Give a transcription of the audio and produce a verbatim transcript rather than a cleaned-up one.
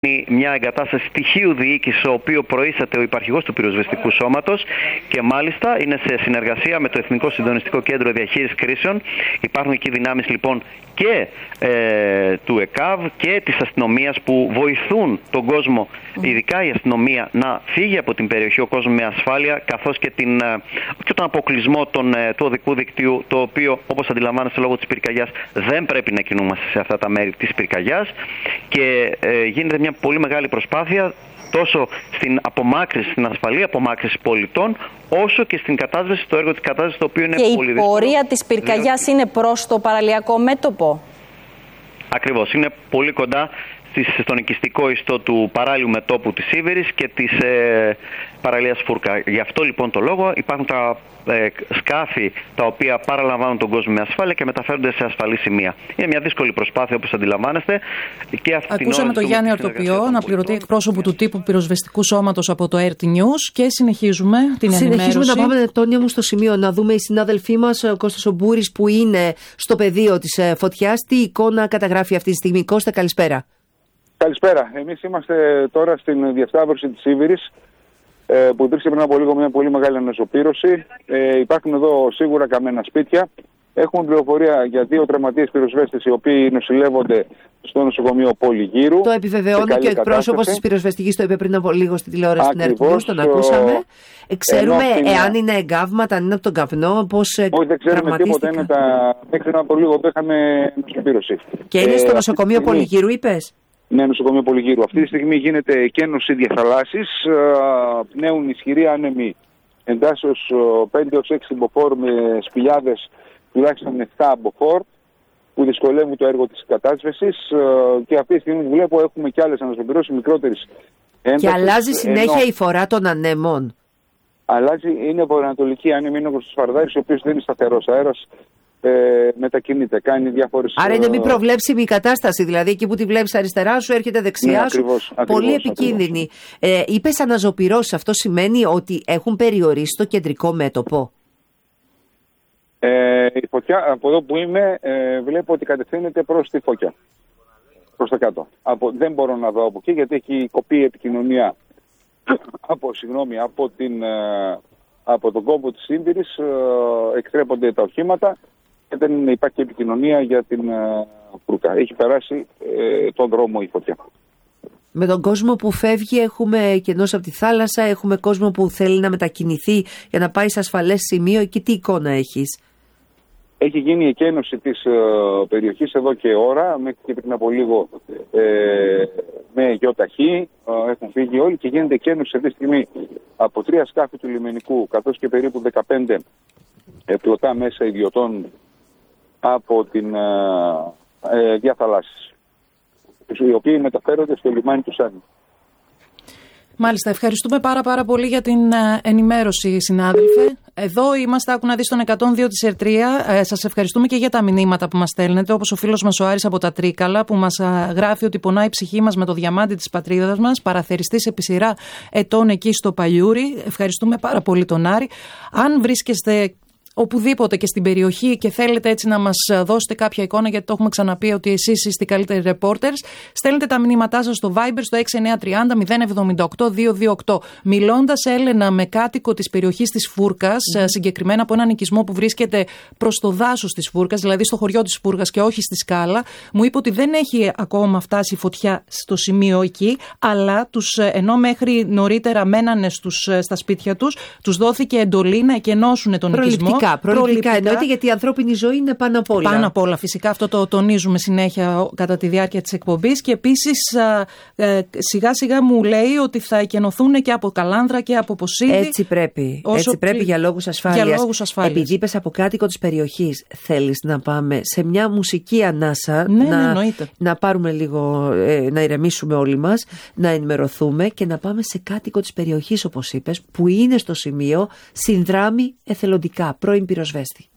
μια εγκατάσταση στοιχείου διοίκησης, ο οποίο προείσταται ο υπαρχηγός του πυροσβεστικού σώματος και μάλιστα είναι σε συνεργασία με το Εθνικό Συντονιστικό Κέντρο Διαχείρισης Κρίσεων. Υπάρχουν εκεί δυνάμεις λοιπόν και ε, του ΕΚΑΒ και της αστυνομίας που βοηθούν τον κόσμο, ειδικά η αστυνομία, να φύγει από την περιοχή ο κόσμος με ασφάλεια, καθώς και, την, και τον αποκλεισμό των, του οδικού δικτύου, το οποίο, όπως αντιλαμβάνεστε, λόγω της πυρκαγιάς δεν πρέπει να κινούμαστε σε αυτά τα μέρη της πυρκαγιάς και ε, γίνεται μια πολύ μεγάλη προσπάθεια τόσο στην απομάκρυνση, στην ασφαλή απομάκρυνση πολιτών, όσο και στην κατάσβεση, το έργο της κατάσβεσης, το οποίο είναι και πολύ δύσκολο. Και η πορεία της πυρκαγιάς είναι προς το παραλιακό μέτωπο. Ακριβώς. Είναι πολύ κοντά στον οικιστικό ιστό του παράλιου μετώπου της Σίβηρης και της ε, παραλίας Φούρκα. Γι' αυτό λοιπόν το λόγο υπάρχουν τα ε, σκάφη τα οποία παραλαμβάνουν τον κόσμο με ασφάλεια και μεταφέρονται σε ασφαλή σημεία. Είναι μια δύσκολη προσπάθεια, όπως αντιλαμβάνεστε. Και αυτή Ακούσαμε τον Γιάννη Αρτοπιό, αναπληρωτή εκπρόσωπο του τύπου πυροσβεστικού σώματος από το Air News, και συνεχίζουμε την ενημέρωση. Συνεχίζουμε να πάμε, Τόνια μου, στο σημείο να δούμε οι συνάδελφοί μας, ο Κώστας ο Μπούρης, που είναι στο πεδίο της φωτιάς. Τι εικόνα καταγράφει αυτή τη στιγμή? Κώστα, καλησπέρα. Καλησπέρα. Εμείς είμαστε τώρα στην διασταύρωση της Σίβηρης, που υπήρξε πριν από λίγο μια πολύ μεγάλη αναζωπήρωση. Ε, υπάρχουν εδώ σίγουρα καμένα σπίτια. Έχουμε πληροφορία για δύο τραυματίες πυροσβέστες, οι οποίοι νοσηλεύονται στο νοσοκομείο Πολυγύρου. Το επιβεβαιώνει και ο εκπρόσωπος της πυροσβεστικής, το είπε πριν από λίγο στη τηλεόραση στην Air News, τον ακούσαμε. Ε, ξέρουμε εάν είναι εγκάβματα, αν είναι από τον καπνό, πώς τραυματίστηκαν? Όχι, δεν ξέρουμε τίποτα. Είναι τα... Μέχρι πριν από λίγο δεν είχαμε νοσοπήρωση. Και είναι στο ε, νοσοκομείο στιγμή... Πολυγύρου, είπες? Ναι, νοσοκομείο Πολυγύρου. Αυτή τη στιγμή γίνεται εκένωση διαθαλάσσης, πνέουν ισχυροί άνεμοι εντάσσεως πέντε έως έξι μποφόρ με σπηλιάδες τουλάχιστον επτά μποφόρ, που δυσκολεύουν το έργο της κατάσβεσης, και αυτή τη στιγμή που βλέπω έχουμε και άλλες αναζωπηρώσεις μικρότερης έντασης. Και αλλάζει συνέχεια ενώ... η φορά των ανέμων. Αλλάζει, είναι βορειοανατολική άνεμη, είναι όπως ο Σφαρδάρης, ο οποίος δεν είναι σταθερός αέρας. Ε, μετακινείται, κάνει διάφορες... Άρα είναι μη προβλέψιμη η κατάσταση, δηλαδή εκεί που τη βλέπεις αριστερά σου έρχεται δεξιά, ναι, σου, ακριβώς, πολύ ακριβώς, επικίνδυνη. Ε, είπες αναζωπηρώσεις, αυτό σημαίνει ότι έχουν περιορίσει το κεντρικό μέτωπο? Ε, η φωτιά, από εδώ που είμαι, ε, βλέπω ότι κατευθύνεται προς τη Φώκια, προς τα κάτω. Από, δεν μπορώ να δω από εκεί, γιατί έχει κοπεί η επικοινωνία από, συγγνώμη, από, την, ε, από τον κόμπο της Σίβηρης, ε, εκτρέπονται τα οχήματα και δεν υπάρχει επικοινωνία για την ε, Φούρκα. Έχει περάσει ε, τον δρόμο η φωτιά. Με τον κόσμο που φεύγει έχουμε κενός από τη θάλασσα, έχουμε κόσμο που θέλει να μετακινηθεί για να πάει σε ασφαλές σημείο. Εκεί τι εικόνα έχεις? Έχει γίνει η εκένωση της ε, περιοχής εδώ και ώρα, μέχρι και πριν από λίγο ε, με γεωταχή, ε, έχουν φύγει όλοι και γίνεται εκένωση αυτή τη στιγμή από τρία σκάφη του λιμενικού, καθώς και περίπου δεκαπέντε ε, πλωτά μέσα ιδιωτών από την ε, ε, διαθαλάσσης, οι οποίοι μεταφέρονται στο λιμάνι του Σάνι. Μάλιστα, ευχαριστούμε πάρα πάρα πολύ για την ενημέρωση, συνάδελφε. Εδώ είμαστε, άκου να δεις, στον εκατόν δύο της Ερτρία. Ε, σας ευχαριστούμε και για τα μηνύματα που μας στέλνετε, όπως ο φίλος μας ο Άρης από τα Τρίκαλα, που μας α, γράφει ότι πονάει η ψυχή μας με το διαμάντι της πατρίδας μας, παραθεριστής επί σειρά ετών εκεί στο Παλιούρι. Ευχαριστούμε πάρα πολύ τον Άρη. Αν βρίσκεστε οπουδήποτε και στην περιοχή και θέλετε έτσι να μας δώσετε κάποια εικόνα, γιατί το έχουμε ξαναπεί ότι εσείς είστε οι καλύτεροι reporters, στέλνετε τα μηνύματά σας στο Viber στο έξι εννιά τρία μηδέν μηδέν εβδομήντα οκτώ δύο δύο οκτώ. Μιλώντας, Έλενα, με κάτοικο της περιοχής της Φούρκας, mm. συγκεκριμένα από έναν οικισμό που βρίσκεται προς το δάσος της Φούρκας, δηλαδή στο χωριό της Φούρκας και όχι στη σκάλα, μου είπε ότι δεν έχει ακόμα φτάσει φωτιά στο σημείο εκεί, αλλά τους, ενώ μέχρι νωρίτερα μένανε στους, στα σπίτια τους, τους δόθηκε εντολή να εκενώσουν τον οικισμό. Προληπτικά, προληπτικά εννοείται, γιατί η ανθρώπινη ζωή είναι πάνω απ' όλα. Πάνω απ' όλα, φυσικά, αυτό το τονίζουμε συνέχεια κατά τη διάρκεια της εκπομπής. Και επίσης ε, σιγά σιγά μου λέει ότι θα εκενωθούν και από Καλάνδρα και από Ποσίδη. Έτσι πρέπει, όσο... έτσι πρέπει για λόγους ασφάλειας. Για λόγους ασφάλειας. Επειδή είπες από κάτοικο της περιοχής, θέλεις να πάμε σε μια μουσική ανάσα, ναι, να, ναι, να πάρουμε λίγο, ε, να ηρεμήσουμε όλοι μας, να ενημερωθούμε και να πάμε σε κάτοικο της περιοχής, όπως είπες, που είναι στο σημείο, συνδράμει εθελοντικά, πρώην πυροσβέστη.